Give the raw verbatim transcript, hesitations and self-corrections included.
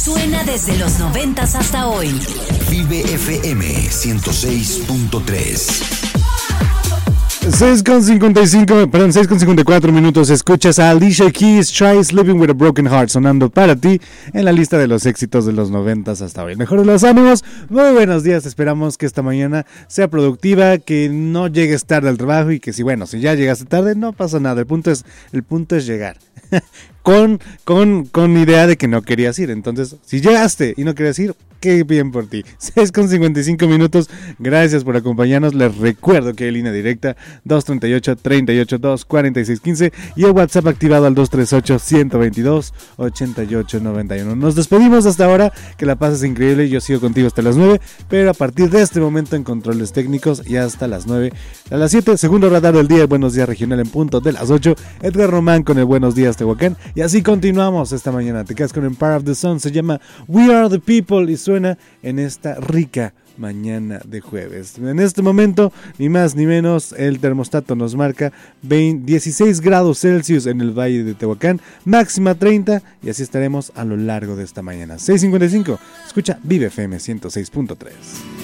Suena desde los noventas hasta hoy. Vive F M ciento seis punto tres. seis con cincuenta y cinco, perdón, seis con cincuenta y cuatro minutos. Escuchas a Alicia Keys, Try Sleeping with a Broken Heart, sonando para ti en la lista de los éxitos de los noventas hasta hoy. Mejor de los ánimos, muy buenos días. Esperamos que esta mañana sea productiva, que no llegues tarde al trabajo y que si, bueno, si ya llegaste tarde, no pasa nada. El punto es, el punto es llegar. con, con, con idea de que no querías ir. Entonces, si llegaste y no querías ir, qué bien por ti. seis con cincuenta y cinco minutos. Gracias por acompañarnos. Les recuerdo que hay línea directa dos treinta y ocho, treinta y ocho, dos cuarenta y seis quince y el WhatsApp activado al dos treinta y ocho, ciento veintidós, ochenta y ocho noventa y uno. Nos despedimos hasta ahora. Que la pases increíble. Yo sigo contigo hasta las nueve, pero a partir de este momento en controles técnicos y hasta las nueve. A las siete, segundo radar del día, el Buenos Días Regional en punto de las ocho. Edgar Román con el Buenos Días Tehuacán. Y así continuamos esta mañana. Te quedas con Empire of the Sun. Se llama We Are the People y suena en esta rica mañana de jueves. En este momento, ni más ni menos, el termostato nos marca veinte, dieciséis grados Celsius en el Valle de Tehuacán, máxima treinta, y así estaremos a lo largo de esta mañana. seis cincuenta y cinco, escucha Vive F M ciento seis punto tres.